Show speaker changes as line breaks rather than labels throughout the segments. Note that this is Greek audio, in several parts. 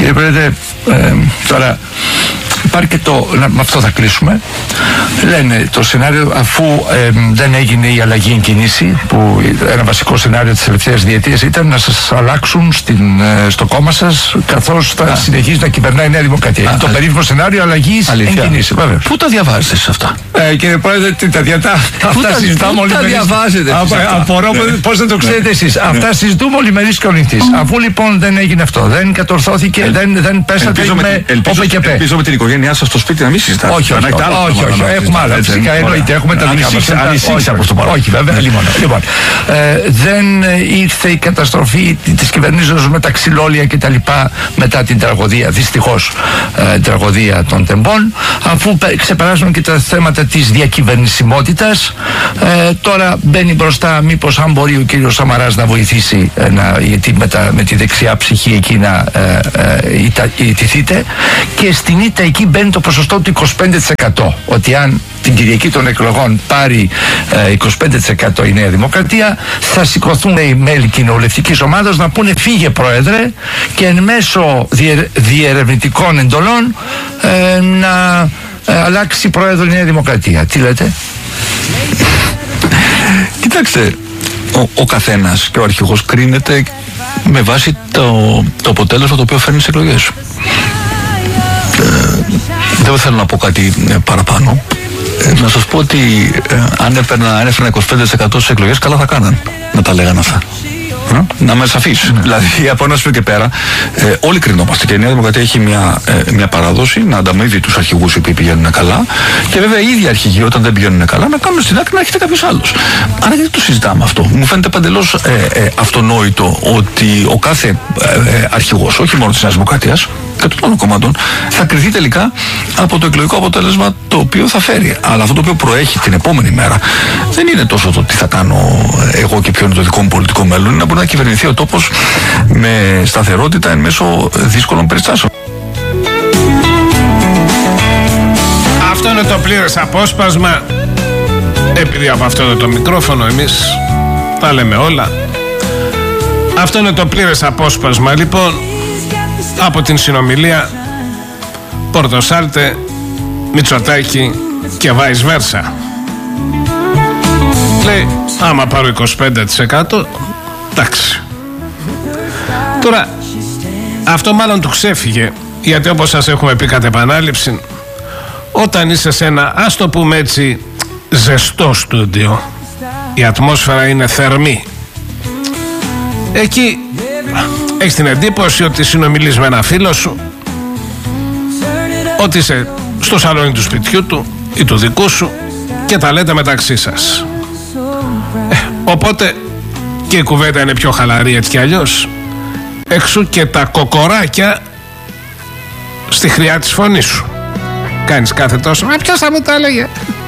Κύριε Πρόεδρε, τώρα υπάρχει και με αυτό θα κλείσουμε. Λένε το σενάριο, αφού δεν έγινε η αλλαγή εν κινήσει, που ένα βασικό σενάριο της τελευταίας διετίας ήταν να σας αλλάξουν στο κόμμα σας, καθώς θα συνεχίσει να κυβερνάει η Νέα Δημοκρατία. Είναι το περίφημο σενάριο αλλαγής εν κινήσει.
Πού τα διαβάζετε σε αυτά?
Κύριε Πρόεδρε, αυτά συζητάμε όλοι μερείς. Απορώ πώς δεν το ξέρετε εσείς. Αυτά συζητούμε όλοι μερείς και ορυκτής. Αφού λοιπόν δεν έγινε αυτό, δεν κατορθώθηκε, δεν πέσατε με ΟΠΚΠ.
Ελπίζω με την οικογένειά σας στο σπίτι να μην συζητάτε.
Όχι, έχουμε άλλα. Φυσικά εννοείται, έχουμε τα δικά μας.
Ανησύχησα προς το παρόν.
Όχι, βέβαια. Λοιπόν, δεν ήρθε η καταστροφή της κυβερνήσεως με τα ξυλόλια και τα λοιπά μετά την τραγωδία, δυστυχώς τραγωδία των Τεμπών, αφού ξεπεράσουν και τα θέματα της διακυβερνησιμότητας. Τώρα μπαίνει μπροστά μήπως αν μπορεί ο κύριος Σαμαράς να βοηθήσει γιατί με τη δεξιά ψυχή εκεί να ιτηθείτε, και στην ήττα εκεί μπαίνει το ποσοστό του 25%, ότι αν την Κυριακή των εκλογών πάρει 25% η Νέα Δημοκρατία, θα σηκωθούν οι μέλη κοινοβουλευτικής ομάδας να πούνε φύγε Πρόεδρε, και εν μέσω διερευνητικών εντολών να αλλάξει Πρόεδρο η Νέα Δημοκρατία. Τι λέτε?
Κοιτάξτε, ο καθένας και ο αρχηγός κρίνεται με βάση το αποτέλεσμα το οποίο φέρνει στις εκλογές. Δεν θέλω να πω κάτι παραπάνω. Να σας πω ότι αν έφερνα 25% στις εκλογές, καλά θα κάναν να τα λέγανε αυτά. Να είμαι σαφής. Δηλαδή από ένα σημείο και πέρα όλοι κρινόμαστε, και η Νέα Δημοκρατία έχει μια παράδοση να ανταμείβει τους αρχηγούς οι οποίοι πηγαίνουν καλά, και βέβαια οι ίδιοι αρχηγοί όταν δεν πηγαίνουν καλά να κάνουν στην άκρη να έχετε κάποιος άλλος. Άρα γιατί το συζητάμε αυτό? Μου φαίνεται παντελώς αυτονόητο ότι ο κάθε αρχηγός, όχι μόνο της Νέας Δημοκρατίας και των άλλων κομμάτων, θα κριθεί τελικά από το εκλογικό αποτέλεσμα το οποίο θα φέρει. Αλλά αυτό το οποίο προέχει την επόμενη μέρα δεν είναι τόσο το τι θα κάνω εγώ και ποιο είναι το δικό μου πολιτικό μέλλον, είναι να μπορεί να κυβερνηθεί ο τόπος με σταθερότητα εν μέσω δύσκολων περιστάσεων.
Αυτό είναι το πλήρες απόσπασμα. Επειδή από αυτό είναι το μικρόφωνο, εμείς τα λέμε όλα. Αυτό είναι το πλήρες απόσπασμα λοιπόν από την συνομιλία Πορτοσάλτε, Μητσοτάκη και vice versa. Λέει, άμα πάρω 25%, εντάξει. Τώρα, αυτό μάλλον του ξέφυγε, γιατί όπως σας έχουμε πει κατ' επανάληψη, όταν είσαι σε ένα, ας το πούμε έτσι, ζεστό στούντιο, η ατμόσφαιρα είναι θερμή, εκεί έχεις την εντύπωση ότι συνομιλείς με ένα φίλο σου, ότι είσαι στο σαλόνι του σπιτιού του ή του δικού σου και τα λέτε μεταξύ σας. Οπότε και η κουβέντα είναι πιο χαλαρή έτσι κι αλλιώς. Εξού και τα κοκοράκια στη χρειά της φωνής σου. Κάνεις κάθε τόσο, μα ποιος θα μου το έλεγε?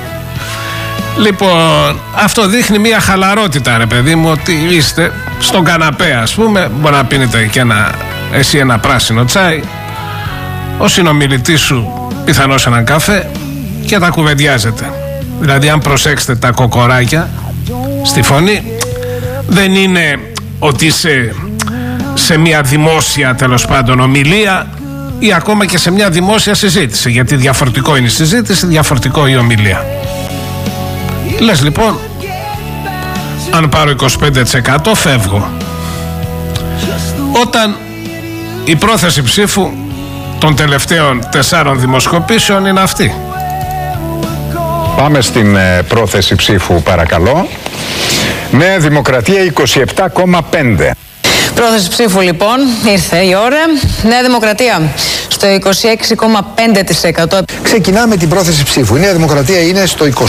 Λοιπόν, αυτό δείχνει μια χαλαρότητα, ρε παιδί μου, ότι είστε στον καναπέ, ας πούμε. Μπορεί να πίνετε και εσύ ένα πράσινο τσάι, ο συνομιλητής σου πιθανώς έναν καφέ, και τα κουβεντιάζετε. Δηλαδή αν προσέξετε τα κοκοράκια στη φωνή, δεν είναι ότι είσαι σε μια δημόσια τέλος πάντων ομιλία ή ακόμα και σε μια δημόσια συζήτηση, γιατί διαφορετικό είναι η συζήτηση, διαφορετικό η ομιλία. Λες λοιπόν, αν πάρω 25% φεύγω. Όταν η πρόθεση ψήφου των τελευταίων 4 δημοσκοπήσεων είναι αυτή.
Πάμε στην πρόθεση ψήφου παρακαλώ. Νέα Δημοκρατία 27,5.
Πρόθεση ψήφου λοιπόν, ήρθε η ώρα. Νέα Δημοκρατία στο 26,5%.
Ξεκινάμε την πρόθεση ψήφου. Η Νέα Δημοκρατία είναι στο 25,7%.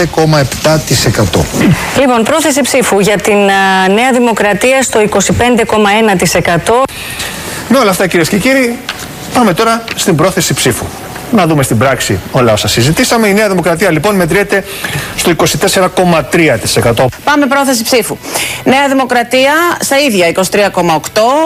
Λοιπόν, πρόθεση ψήφου για την Νέα Δημοκρατία στο 25,1%.
Με όλα αυτά κυρίες και κύριοι, πάμε τώρα στην πρόθεση ψήφου. Να δούμε στην πράξη όλα όσα συζητήσαμε. Η Νέα Δημοκρατία λοιπόν μετριέται στο 24,3%.
Πάμε πρόθεση ψήφου. Νέα Δημοκρατία στα ίδια 23,8%.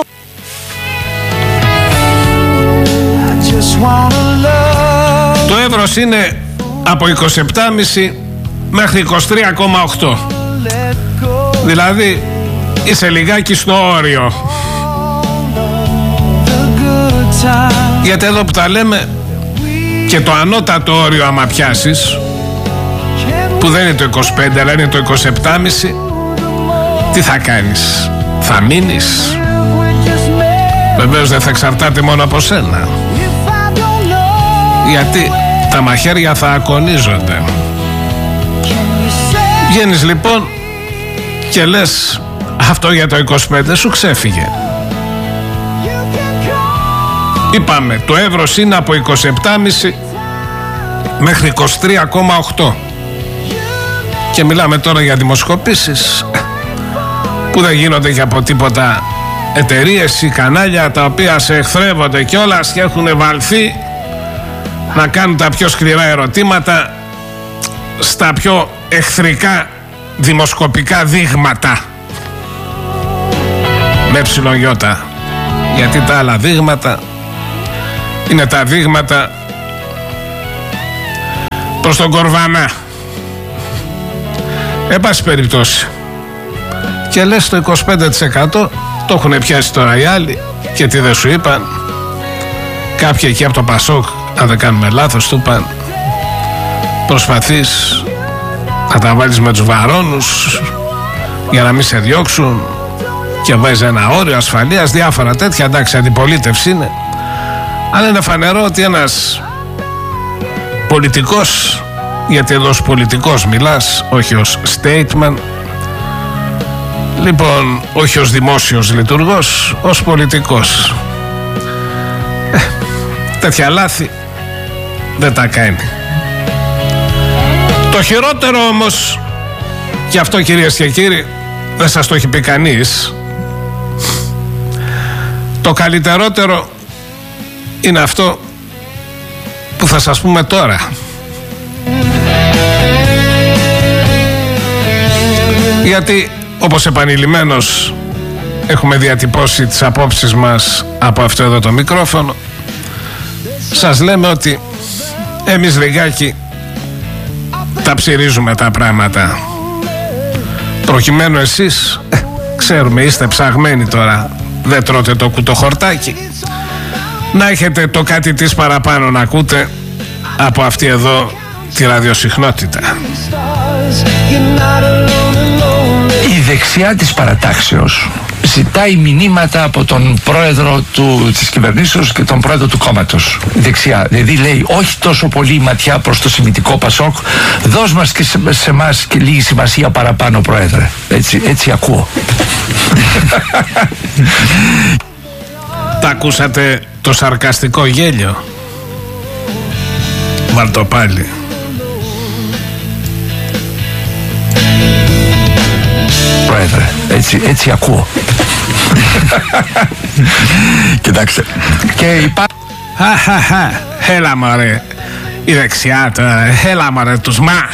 Το εύρος είναι από 27,5 μέχρι 23,8. Δηλαδή είσαι λιγάκι στο όριο. Γιατί εδώ που τα λέμε, και το ανώτατο όριο άμα πιάσεις, που δεν είναι το 25 αλλά είναι το 27,5, τι θα κάνεις? Θα μείνεις? Βεβαίως δεν θα εξαρτάται μόνο από σένα, γιατί τα μαχαίρια θα ακονίζονται. Βγαίνεις λοιπόν και λες, αυτό για το 25 σου ξέφυγε. Είπαμε, το εύρος είναι από 27,5 μέχρι 23,8 και μιλάμε τώρα για δημοσκοπήσεις που δεν γίνονται και από τίποτα εταιρείες ή κανάλια τα οποία σε εχθρεύονται κιόλας και έχουν βαλθεί να κάνουν τα πιο σκληρά ερωτήματα στα πιο εχθρικά δημοσκοπικά δείγματα με ψιλογιώτα, γιατί τα άλλα δείγματα είναι τα δείγματα προς τον Κορβανά. Εν πάση περιπτώσει, και λες το 25% το έχουν πιάσει τώρα οι άλλοι και τι δεν σου είπαν? Κάποιοι εκεί από το Πασόκ, αν δεν κάνουμε λάθος, του είπαν προσπαθείς να τα βάλεις με τους βαρώνους για να μην σε διώξουν και βάζει ένα όριο ασφαλείας, διάφορα τέτοια. Εντάξει, αντιπολίτευση είναι, αλλά είναι φανερό ότι ένας πολιτικός, γιατί εδώ ως πολιτικός μιλάς, όχι ως statement, λοιπόν, όχι ως δημόσιος λειτουργός, ως πολιτικός, τέτοια λάθη δεν τα κάνει. Το χειρότερο όμως, και αυτό κυρίες και κύριοι δεν σας το έχει πει κανείς, το καλύτερότερο είναι αυτό που θα σας πούμε τώρα. Γιατί όπως επανειλημμένως έχουμε διατυπώσει τις απόψεις μας από αυτό εδώ το μικρόφωνο, σας λέμε ότι εμείς λιγάκι τα ψηρίζουμε τα πράγματα, προκειμένου εσείς, ξέρουμε, είστε ψαγμένοι τώρα, δεν τρώτε το κουτοχορτάκι, να έχετε το κάτι της παραπάνω να ακούτε από αυτή εδώ τη ραδιοσυχνότητα.
Η δεξιά της παρατάξεως ζητάει μηνύματα από τον πρόεδρο της κυβερνήσεως και τον πρόεδρο του κόμματος. Δεξιά. Δηλαδή λέει, όχι τόσο πολύ ματιά προς το σημιτικό Πασόκ, δώσ' μας και σε εμάς και λίγη σημασία παραπάνω, πρόεδρε. Έτσι ακούω.
Τα ακούσατε το σαρκαστικό γέλιο? Βάλ' το πάλι.
Πρόεδρε, έτσι ακούω.
Κοιτάξτε.
Και
Έλα μωρέ, η δεξιά τώρα, έλα μωρέ τους μα.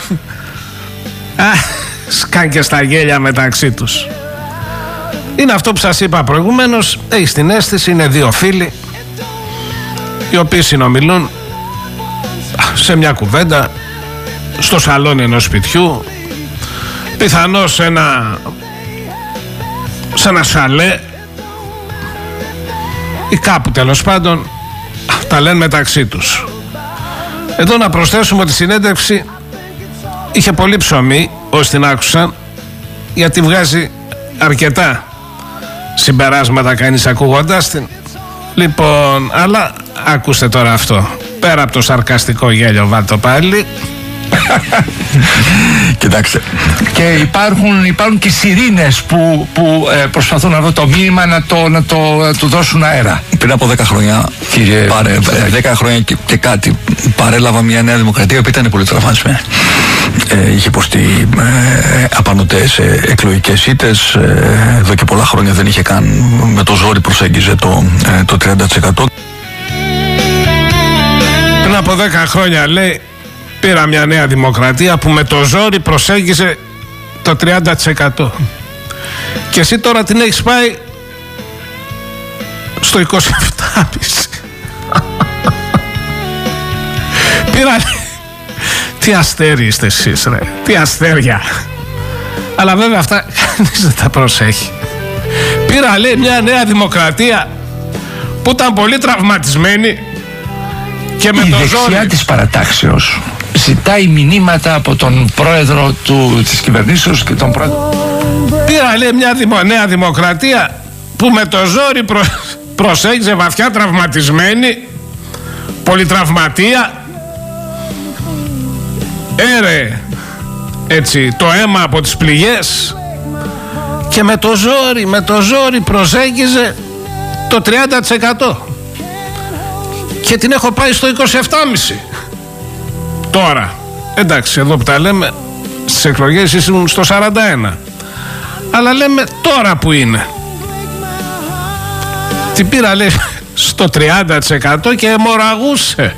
Σκάν και στα γέλια μεταξύ τους. Είναι αυτό που σας είπα προηγουμένως, έχεις την αίσθηση, είναι δύο φίλοι οι οποίοι συνομιλούν σε μια κουβέντα στο σαλόνι ενός σπιτιού, πιθανώς σε ένα σαλέ ή κάπου, τέλος πάντων τα λένε μεταξύ τους. Εδώ να προσθέσουμε ότι η συνέντευξη είχε πολύ ψωμί όσοι την άκουσαν, γιατί βγάζει αρκετά συμπεράσματα κανείς ακούγοντας την. Λοιπόν, αλλά ακούστε τώρα αυτό, πέρα από το σαρκαστικό γέλιο, βάλ' το πάλι.
Κοιτάξτε.
Και υπάρχουν και σιρήνες που προσπαθούν αυτό το μήνυμα να το δώσουν αέρα.
Πριν από 10 χρόνια, 10 χρόνια και κάτι, παρέλαβα μια Νέα Δημοκρατία που ήταν πολύ τραυματισμένη. Είχε υποστεί απανωτές εκλογικές ήττες, εδώ και πολλά χρόνια δεν είχε καν, με το ζόρι προσέγγιζε το 30%.
Πριν από 10 χρόνια, λέει, πήρα μια Νέα Δημοκρατία που με το ζόρι προσέγγιζε το 30%. Και εσύ τώρα την έχεις πάει στο 27,5%. Πήρα. Τι αστέρι είστε εσείς, ρε. Τι αστέρια. Αλλά βέβαια αυτά κανείς δεν τα προσέχει. Πήρα, λέει, μια Νέα Δημοκρατία που ήταν πολύ τραυματισμένοι και με
η
το
δεξιά
ζόρι
της παρατάξεως ζητάει μηνύματα από τον πρόεδρο της κυβερνήσεως και τον πρόεδρο.
Πήρα, λέει, μια νέα δημοκρατία που με το ζόρι προσέγγιζε βαθιά τραυματισμένη, πολυτραυματία, έρε έτσι το αίμα από τις πληγές και με το ζόρι προσέγγιζε το 30% και την έχω πάει στο 27,5%. Τώρα, εντάξει, εδώ που τα λέμε στις εκλογές ήσουν στο 41%, αλλά λέμε τώρα που είναι. Την πήρα, λέει, στο 30% και αιμορραγούσε.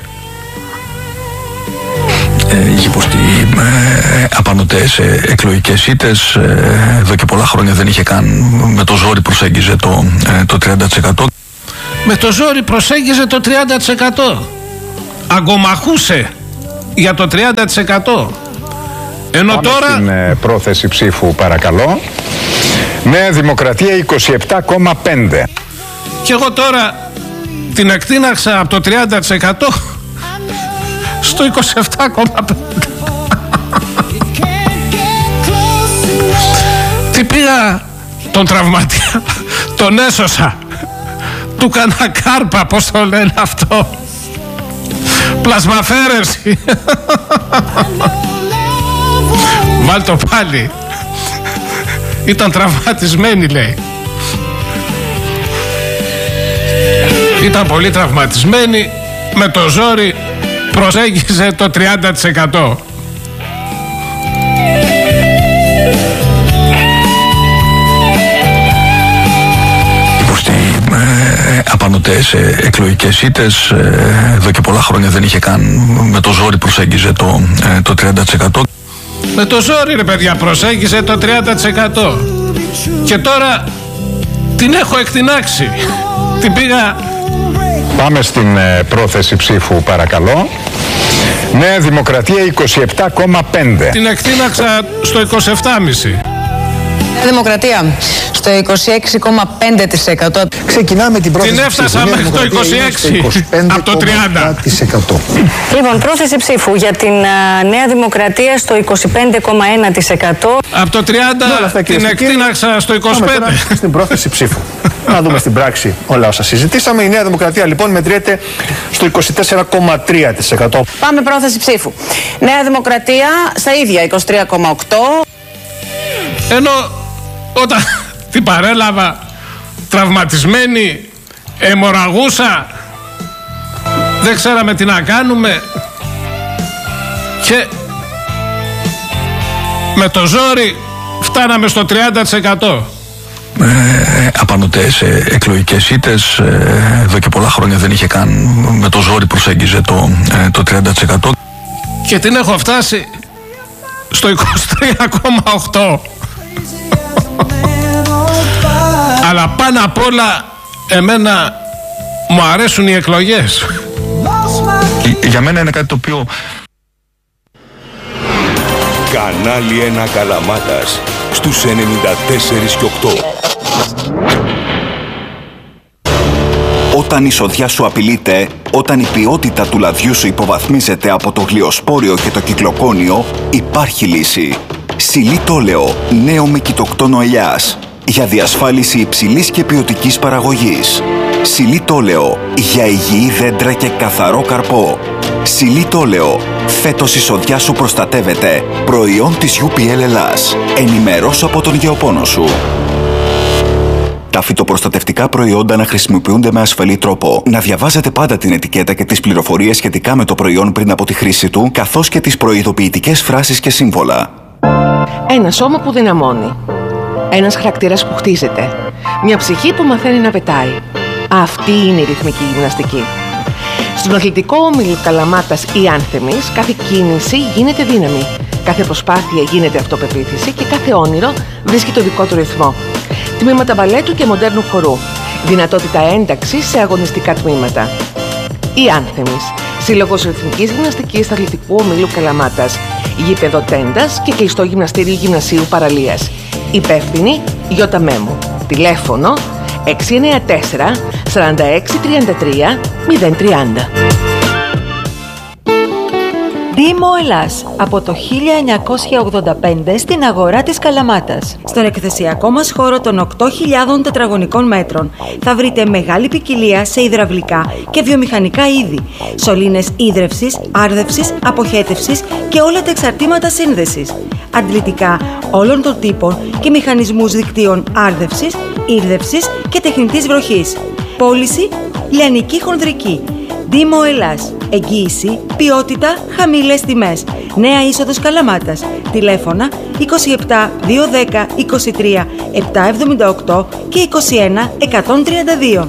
Είχε υποστεί απανωτές εκλογικές ήττες. Εδώ και πολλά χρόνια δεν είχε καν, με το ζόρι προσέγγιζε το 30%.
Με το ζόρι προσέγγιζε το 30%. Αγκομαχούσε για το 30%. Ενώ
Πάμε
τώρα
στην πρόθεση ψήφου, παρακαλώ. Νέα Δημοκρατία 27,5.
και εγώ τώρα την εκτείναξα από το 30% στο 27,5%. Τι πήγα τον τραυματία, τον έσωσα, του κάνα κάρπα, πώς το λένε αυτό, πλασμαφέρεση. Βάλ' το πάλι. Ήταν τραυματισμένη, λέει. Ήταν πολύ τραυματισμένη, με το ζόρι προσέγγιζε το 30%.
Υποστεί απανωτές εκλογικές ήττες. Εδώ και πολλά χρόνια δεν είχε καν, με το ζόρι προσέγγιζε το 30%.
Με το ζόρι, ρε παιδιά, προσέγγιζε το 30%. Και τώρα την έχω εκτινάξει. Την πήγα.
Πάμε στην πρόθεση ψήφου, παρακαλώ. Νέα Δημοκρατία 27,5.
Την εκτείναξα στο 27,5%.
Νέα Δημοκρατία στο 26,5%.
Ξεκινάμε την πρόθεση
Την έφτασα
ψήφου.
μέχρι το 26%, από το 30%.
Λοιπόν, πρόθεση ψήφου για την Νέα Δημοκρατία στο 25,1%.
Από το 30% την εκτείναξα στο 25%.
Πάμε τώρα στην πρόθεση ψήφου. Να δούμε στην πράξη όλα όσα συζητήσαμε. Η Νέα Δημοκρατία λοιπόν μετριέται στο 24,3%.
Πάμε πρόθεση ψήφου. Νέα Δημοκρατία στα ίδια 23,8%.
Ενώ όταν την παρέλαβα τραυματισμένη, αιμορραγούσα, δεν ξέραμε τι να κάνουμε και με το ζόρι φτάναμε στο 30%.
Απανωτές εκλογικές ήττες. Εδώ και πολλά χρόνια δεν είχε καν, με το ζόρι προσέγγιζε το 30%.
Και την έχω φτάσει στο 23,8%. Αλλά πάνω απ' όλα εμένα μου αρέσουν οι εκλογές.
Για μένα είναι κάτι το οποίο...
Κανάλι 1 Καλαμάτας στους 94 και 8.
Όταν η σοδιά σου απειλείται, όταν η ποιότητα του λαδιού σου υποβαθμίζεται από το γλιοσπόριο και το κυκλοκόνιο, υπάρχει λύση. Σιλί Τόλεο, νέο με κοιτοκτόνο ελιάς, για διασφάλιση υψηλής και ποιοτικής παραγωγής. Σιλί Τόλεο, για υγιή δέντρα και καθαρό καρπό. Σιλί Τόλεο, φέτος η σοδιά σου προστατεύεται. Προϊόν της UPL Ελλάς. Ενημερώσου από τον γεωπόνο σου. Τα φυτοπροστατευτικά προϊόντα να χρησιμοποιούνται με ασφαλή τρόπο. Να διαβάζετε πάντα την ετικέτα και τις πληροφορίες σχετικά με το προϊόν πριν από τη χρήση του, καθώς και τις προειδοποιητικές φράσεις και σύμβολα.
Ένα σώμα που δυναμώνει. Ένας χαρακτήρας που χτίζεται. Μια ψυχή που μαθαίνει να πετάει. Αυτή είναι η ρυθμική γυμναστική. Στον αθλητικό όμιλο Καλαμάτας ή Άνθεμης, κάθε κίνηση γίνεται δύναμη. Κάθε προσπάθεια γίνεται αυτοπεποίθηση και κάθε όνειρο βρίσκει το δικό του ρυθμό. Τμήματα μπαλέτου και μοντέρνου χορού. Δυνατότητα ένταξης σε αγωνιστικά τμήματα. Η Άνθεμης, σύλλογος ρυθμικής γυμναστικής αθλητικού ομίλου Καλαμάτας. Γήπεδο τέντας και κλειστό γυμναστήριο γυμνασίου παραλίας. Υπεύθυνη Γιώτα Μέμου. Τηλέφωνο 694 46 33 030.
Δήμο Ελλάς, από το 1985 στην αγορά της Καλαμάτας. Στον εκθεσιακό μας χώρο των 8.000 τετραγωνικών μέτρων θα βρείτε μεγάλη ποικιλία σε υδραυλικά και βιομηχανικά είδη, σωλήνες ίδρευσης, άρδευσης, αποχέτευσης και όλα τα εξαρτήματα σύνδεσης, αντλητικά όλων των τύπων και μηχανισμούς δικτύων άρδευσης, ήρδευσης και τεχνητής βροχής. Πώληση λιανική χονδρική. Δήμο Ελλάς. Εγγύηση, ποιότητα, χαμηλές τιμές. Νέα είσοδος Καλαμάτας. Τηλέφωνα 27 210 23 778 και 21 132.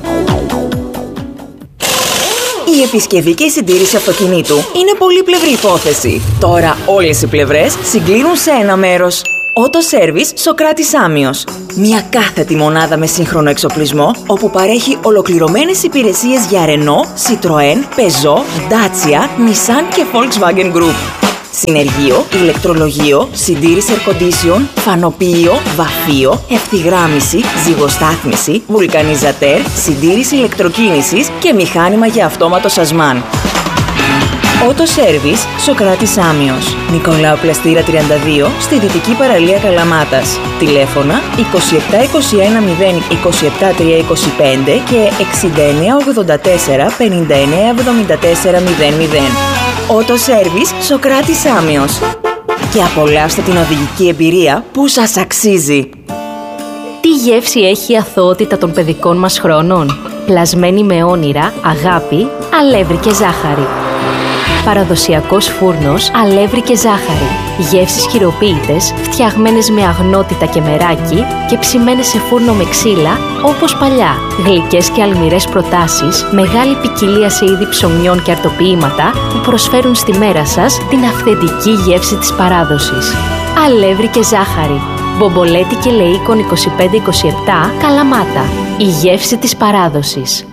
Η επισκευή και η συντήρηση αυτοκινήτου είναι πολύπλευρη υπόθεση. Τώρα όλες οι πλευρές συγκλίνουν σε ένα μέρος. Auto Service Σοκράτης Άμιος. Μια κάθετη μονάδα με σύγχρονο εξοπλισμό, όπου παρέχει ολοκληρωμένες υπηρεσίες για Renault, Citroën, Peugeot, Dacia, Nissan και Volkswagen Group. Συνεργείο, ηλεκτρολογείο, συντήρηση air condition, φανοποιείο, βαφείο, ευθυγράμμιση, ζυγοστάθμιση, βουλκανιζατέρ, συντήρηση ηλεκτροκίνησης και μηχάνημα για αυτόματο σασμάν. Auto Service Σοκράτης Άμιος. Νικολάου Πλαστήρα 32 στη Δυτική Παραλία Καλαμάτας. Τηλέφωνα 27 21 0 27 325 και 69 84 59 74 00. Auto Service Σοκράτης Άμιος. Και απολαύστε την οδηγική εμπειρία που σας αξίζει.
Τι γεύση έχει η αθωότητα των παιδικών μας χρόνων? Πλασμένη με όνειρα, αγάπη, αλεύρι και ζάχαρη. Παραδοσιακός φούρνος, αλεύρι και ζάχαρη. Γεύσεις χειροποίητες, φτιαγμένες με αγνότητα και μεράκι και ψημένες σε φούρνο με ξύλα, όπως παλιά. Γλυκές και αλμυρές προτάσεις, μεγάλη ποικιλία σε είδη ψωμιών και αρτοποιήματα που προσφέρουν στη μέρα σας την αυθεντική γεύση της παράδοσης. Αλεύρι και ζάχαρη. Μπομπολέτη και Λεΐκον 25-27, Καλαμάτα. Η γεύση της παράδοσης.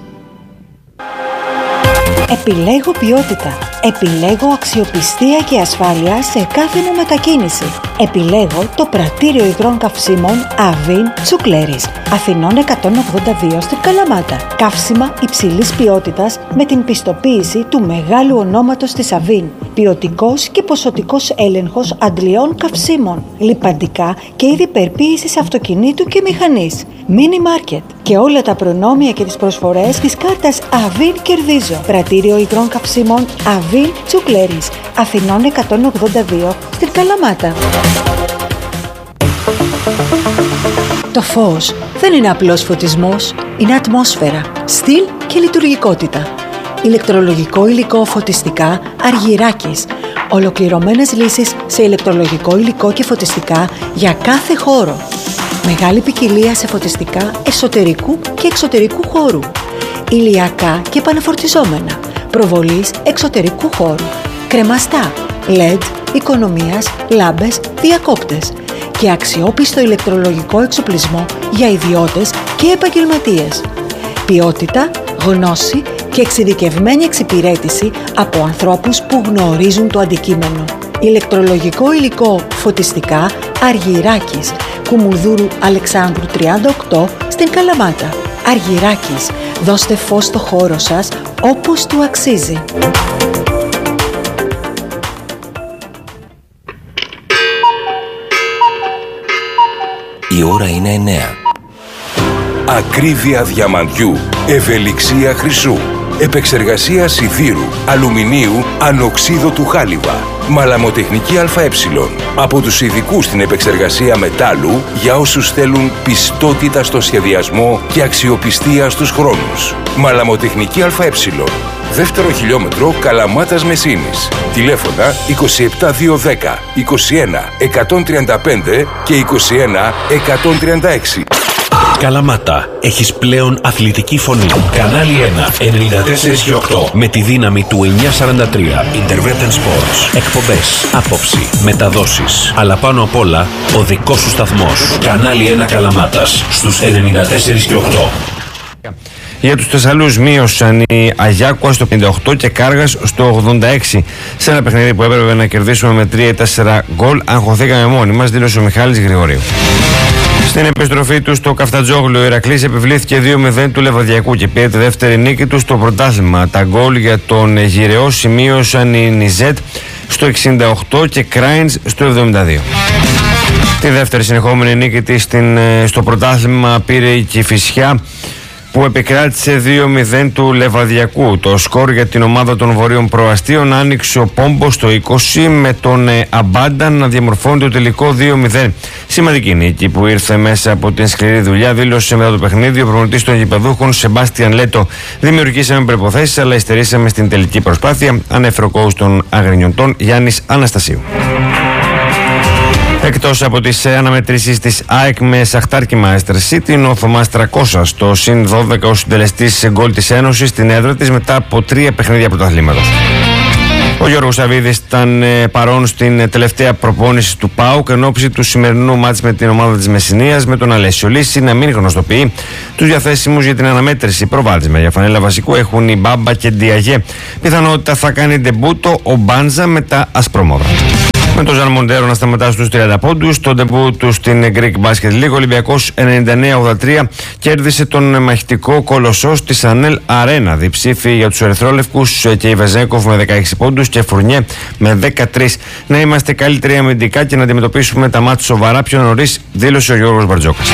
Επιλέγω ποιότητα. Επιλέγω αξιοπιστία και ασφάλεια σε κάθε μου μετακίνηση. Επιλέγω το πρατήριο υγρών καυσίμων Αβίν Τσουκλέρης, Αθηνών 182 στην Καλαμάτα. Καύσιμα υψηλής ποιότητας με την πιστοποίηση του μεγάλου ονόματος της Αβίν. Ποιοτικός και ποσοτικός έλεγχος αντλειών καυσίμων. Λιπαντικά και είδη περποίησης αυτοκινήτου και μηχανής. Mini Market. Και όλα τα προνόμια και τις προσφορές της κάρτας Αβίν Κερδίζω. Πρατήριο υγρών καυσίμων Αβίν Τσουκλέρης, Αθηνών 182 στην Καλαμάτα. Το φως δεν είναι απλός φωτισμός, είναι ατμόσφαιρα, στυλ και λειτουργικότητα. Ηλεκτρολογικό υλικό φωτιστικά Αργυράκης. Ολοκληρωμένες λύσεις σε ηλεκτρολογικό υλικό και φωτιστικά για κάθε χώρο. Μεγάλη ποικιλία σε φωτιστικά εσωτερικού και εξωτερικού χώρου. Ηλιακά και επαναφορτιζόμενα. Προβολής εξωτερικού χώρου. Κρεμαστά, LED, οικονομίας, λάμπες, διακόπτες. Και αξιόπιστο ηλεκτρολογικό εξοπλισμό για ιδιώτες και επαγγελματίες. Ποιότητα, γνώση και εξειδικευμένη εξυπηρέτηση από ανθρώπους που γνωρίζουν το αντικείμενο. Ηλεκτρολογικό υλικό φωτιστικά Αργυράκης, Κουμουνδούρου Αλεξάνδρου 38 στην Καλαμάτα. Αργυράκης, δώστε φως στο χώρο σας όπως του αξίζει.
Η ώρα είναι 9. Ακρίβεια διαμαντιού, ευελιξία χρυσού, επεξεργασία σιδήρου, αλουμινίου, ανοξίδωτου χάλιβα, μαλαμοτεχνική ΑΕ. Από τους ειδικούς στην επεξεργασία μετάλλου για όσους θέλουν πιστότητα στο σχεδιασμό και αξιοπιστία στους χρόνους. Μαλαμοτεχνική ΑΕ. Δεύτερο χιλιόμετρο Καλαμάτας Μεσίνης. Τηλέφωνα 27210 21 135 και 21 136.
Καλαμάτα, έχεις πλέον αθλητική φωνή. Κανάλι 1, 94 και 8. Με τη δύναμη του 943. Intervent Sports. Εκπομπές, άποψη, μεταδόσεις. Αλλά πάνω απ' όλα, ο δικός σου σταθμός. Κανάλι 1 Καλαμάτας, στους 94 και 8.
Για τους Θεσσαλούς μείωσαν οι Αγιάκουα στο 58 και Κάργας στο 86. Σε ένα παιχνίδι που έπρεπε να κερδίσουμε με 3-4 γκολ, αγχωθήκαμε μόνοι μας, δήλωσε ο Μιχάλης Γρηγορίου. Στην επιστροφή του στο Καφτατζόγλιο, ο Ηρακλής επιβλήθηκε 2-0 του Λεβαδιακού και πήρε τη δεύτερη νίκη του στο πρωτάθλημα. Τα γκολ για τον Γυρεό σημείωσαν η Νιζέτ στο 68 και Κράινς στο 72. Τη δεύτερη συνεχόμενη νίκη της στο πρωτάθλημα πήρε η Κηφισιά, που επικράτησε 2-0 του Λεβαδιακού. Το σκορ για την ομάδα των Βορείων Προαστίων άνοιξε ο Πόμπος στο 20 με τον Αμπάντα να διαμορφώνει το τελικό 2-0. Σημαντική νίκη που ήρθε μέσα από την σκληρή δουλειά, δήλωσε μετά το παιχνίδι ο προπονητής των γηπεδούχων Σεμπάστιαν Λέτο. Δημιουργήσαμε προϋποθέσεις αλλά υστερήσαμε στην τελική προσπάθεια, ανέφερε ο coach των Αγρινιωτών Γιάννης Αναστασίου. Εκτός από τις αναμετρήσεις της ΑΕΚ με Σαχτάρ και Manchester City, είναι ο Θωμάς Τρακώσας στο συν 12 ως συντελεστής γκολ της Ένωσης στην έδρα της μετά από 3 παιχνίδια πρωταθλήματος. Ο Γιώργος Σαββίδης ήταν παρόν στην τελευταία προπόνηση του ΠΑΟΚ εν ώψη του σημερινού μάτς με την ομάδα της Μεσσηνίας, με τον Αλέσιο Λύση να μην γνωστοποιεί τους διαθέσιμους για την αναμέτρηση. Προβάδισμα για φανέλα βασικού έχουν η Μπάμπα και Ντιαγέ. Πιθανότητα θα κάνει ντεμπούτο ο Μπάντζα με τα ασπρόμαυρα. Με τον Ζαν Μοντέρο να σταματά στους 30 πόντους, το ντεμπού του στην Greek Basket League, ο Ολυμπιακός 99-83 κέρδισε τον μαχητικό κολοσσό στη Σανέλ Αρένα. Διψήφι για τους Ερυθρόλευκους και η Βεζέκοφ με 16 πόντους και Φουρνιέ με 13. Να είμαστε καλύτεροι αμυντικά και να αντιμετωπίσουμε τα μάτια σοβαρά πιο νωρίς, δήλωσε ο Γιώργος Μπαρτζόκας.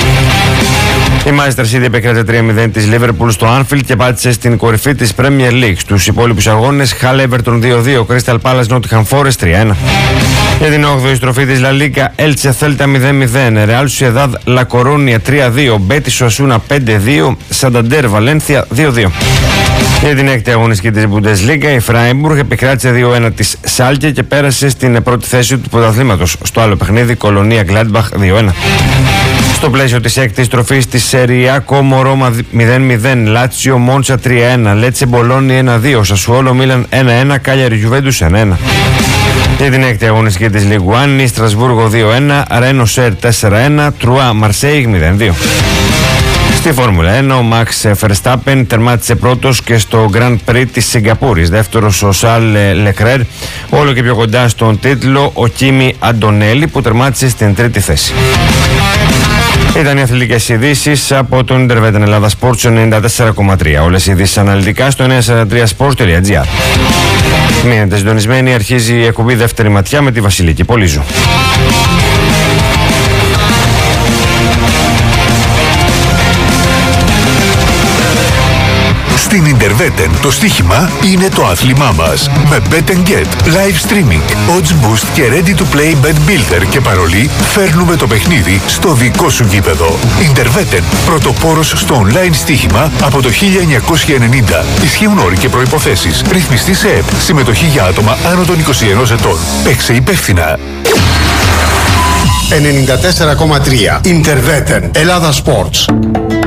Η Manchester City επεκράτησε 3-0 της Liverpool στο Anfield και πάτησε στην κορυφή της Premier League. Στους υπόλοιπους αγώνες, Hull Everton 2-2, Crystal Palace Nottingham Forest 3-1. Για την 8η στροφή της La Liga, Elche Celta 0-0, Real Sociedad La Coruña 3-2, Betis Osasuna 5-2, Santander Valencia 2-2. Για την 6η αγωνιστική της Bundesliga, η Freiburg επικράτησε 2-1 της Schalke και πέρασε στην πρώτη θέση του πρωταθλήματος. Στο άλλο παιχνίδι, Κολονία Gladbach 2-1. Στο πλαίσιο της 6ης στροφής της Serie A, Como Roma 0-0, Lazio Monza 3-1, Lecce Bologna 1-2, Sassuolo Milan 1-1, Cagliari Juventus 1-1. Για την 6η αγωνιστική της Ligue 1, Στρασβούργο 2-1, Ρένο Σερ 4-1, Τρουά Μαρσέιγ 0-2. Στη Φόρμουλα 1, ο Max Verstappen τερμάτισε πρώτος και στο Grand Prix της Σιγκαπούρης. Δεύτερος ο Charles Leclerc, όλο και πιο κοντά στον τίτλο ο Kimi Antonelli που τερμάτισε στην τρίτη θέση. Ήταν οι αθλητικές ειδήσεις από τον Ιντερβέτεν Ελλάδα Sports 94,3. Όλες οι ειδήσεις αναλυτικά στο 943sports.gr. Μείνετε συντονισμένοι, αρχίζει η εκπομπή Δεύτερη Ματιά με τη Βασιλική Πολύζου.
Στην Ιντερβέτεν το στοίχημα είναι το άθλημά μας. Με Bet & Get, live streaming, odds boost και ready to play bet builder και παρολί φέρνουμε το παιχνίδι στο δικό σου γήπεδο. Ιντερβέτεν, πρωτοπόρος στο online στοίχημα από το 1990. Ισχύουν όροι και προϋποθέσεις. Ρυθμιστή σε ΕΠ. Συμμετοχή για άτομα άνω των 21 ετών. Παίξε υπεύθυνα.
94,3 Ιντερβέτεν Ελλάδα Sports.